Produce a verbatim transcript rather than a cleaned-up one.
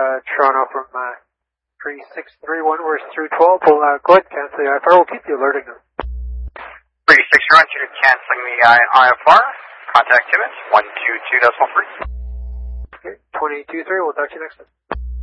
uh, Toronto from uh, three six three one. We're through twelve. We'll uh, go ahead and cancel the I F R. We'll keep you alerting them. three six three one, you're canceling the I F R. Contact Timmins, one two two decimal three. Okay, twenty-two three. We'll talk to you next time.